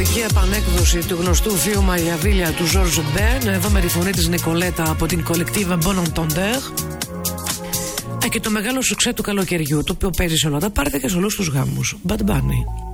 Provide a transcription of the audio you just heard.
μουσικαλική επανέκδοση του γνωστού βίου Μαγιαβίλια του Georges Ben, εδώ με τη φωνή της Νικολέτα από την Collective Bon Entendeur. Και το μεγάλο σουξέ του καλοκαιριού, το οποίο παίζει σε όλα τα πάρτι και σε όλους τους γάμους, Bad Bunny.